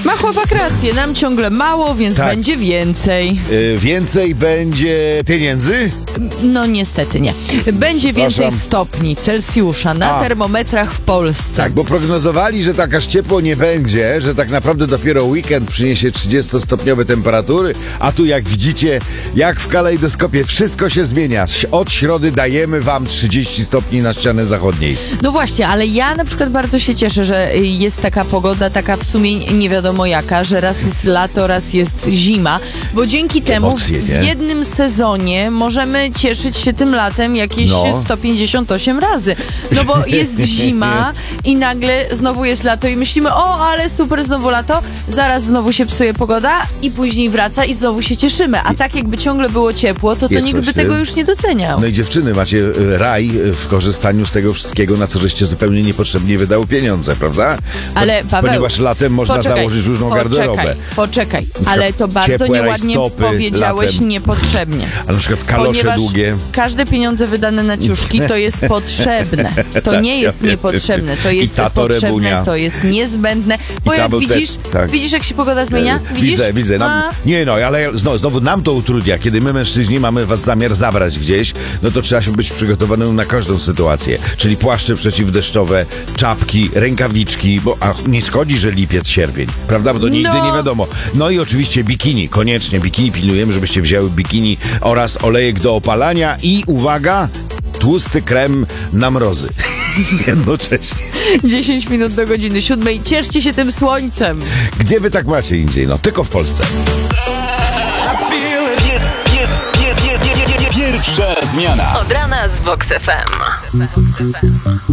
Ma chłopak rację, nam ciągle mało, więc Tak. będzie więcej. Więcej będzie pieniędzy? No niestety nie. Będzie więcej Przepraszam. stopni Celsjusza na A. termometrach w Polsce. Tak, bo prognozowali, że tak aż ciepło nie będzie, że tak naprawdę dopiero weekend przyniesie 30-stopniowe temperatury, a tu jak widzicie, jak w kalejdoskopie, wszystko się zmienia. Od środy dajemy wam 30 stopni na ścianę zachodniej. No właśnie, ale ja na przykład bardzo się cieszę, że jest taka pogoda, taka w sumie nie wiadomo jaka, że raz jest lato, raz jest zima, bo dzięki temu Emocje, nie? w jednym sezonie możemy cieszyć się tym latem jakieś No. 158 razy. No bo jest zima i nagle znowu jest lato i myślimy, o, ale super, znowu lato, zaraz znowu się psuje pogoda i później wraca i znowu się cieszymy. A tak jakby ciągle było ciepło, to Jest nikt by coś, tego nie? już nie doceniał. No i dziewczyny, macie raj w korzystaniu z tego wszystkiego, na co żeście zupełnie niepotrzebnie wydały pieniądze, prawda? Ale Paweł, Ponieważ latem można założyć różną garderobę. Poczekaj, przykład ale to bardzo ciepłe nieładnie rajstopy powiedziałeś latem. niepotrzebnie. A na przykład kalosze Ponieważ długie. każde pieniądze wydane na ciuszki to jest potrzebne. To nie jest niepotrzebne, to jest ta potrzebne, torebunia. to jest niezbędne. Bo jak double widzisz, tak. widzisz jak się pogoda zmienia? Widzisz? Widzę. No, A, nie no, ale znowu nam to utrudnia. Kiedy my mężczyźni mamy was zamiar zabrać gdzieś, no to trzeba się być przygotowanym na każdą sytuację. Czyli płaszcze przeciwdeszczowe, czapki, rękawiczki, bo nie szkodzi, że lipiec, sierpień, prawda? Bo to nigdy No. nie wiadomo. No i oczywiście bikini, koniecznie bikini pilnujemy, żebyście wzięły bikini oraz olejek do opalania i uwaga, tłusty krem na mrozy. Jednocześnie. 10 minut do godziny 7. Cieszcie się tym słońcem. Gdzie wy tak macie indziej? No, tylko w Polsce. Pierwsza zmiana. Od rana z Vox FM.